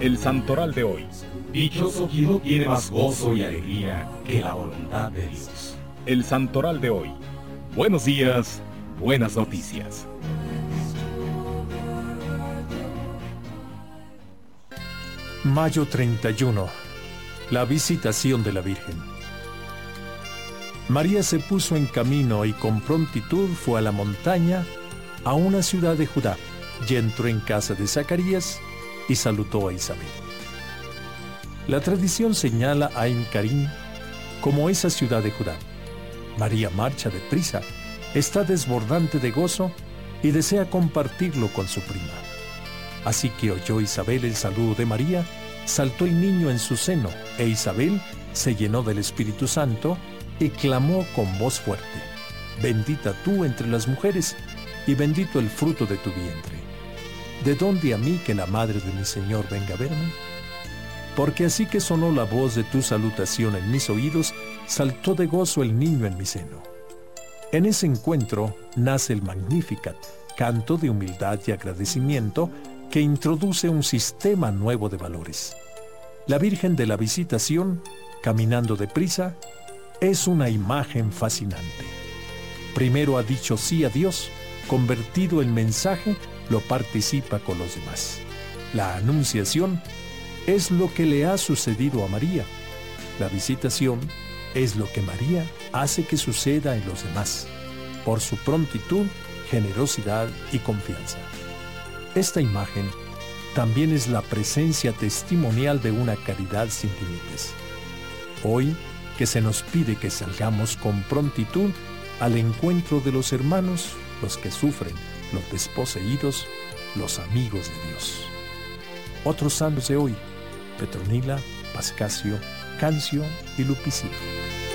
El santoral de hoy. Dichoso quien no tiene más gozo y alegría que la voluntad de Dios. El santoral de hoy. Buenos días, buenas noticias. Mayo 31. La visitación de la Virgen. María se puso en camino y con prontitud fue a la montaña, a una ciudad de Judá, y entró en casa de Zacarías y saludó a Isabel. La tradición señala a Ain-Carim como esa ciudad de Judá. María marcha deprisa, está desbordante de gozo y desea compartirlo con su prima. Así que oyó Isabel el saludo de María, saltó el niño en su seno, e Isabel se llenó del Espíritu Santo y clamó con voz fuerte: Bendita tú entre las mujeres, y bendito el fruto de tu vientre. ¿De dónde a mí que la madre de mi Señor venga a verme? Porque así que sonó la voz de tu salutación en mis oídos, saltó de gozo el niño en mi seno. En ese encuentro nace el Magnificat, canto de humildad y agradecimiento que introduce un sistema nuevo de valores. La Virgen de la Visitación, caminando deprisa, es una imagen fascinante. Primero ha dicho sí a Dios, convertido en mensaje, lo participa con los demás. La anunciación es lo que le ha sucedido a María. La visitación es lo que María hace que suceda en los demás, por su prontitud, generosidad y confianza. Esta imagen también es la presencia testimonial de una caridad sin límites. Hoy, que se nos pide que salgamos con prontitud al encuentro de los hermanos, los que sufren, los desposeídos, los amigos de Dios. Otros santos de hoy: Petronila, Pascasio, Cancio y Lupicino.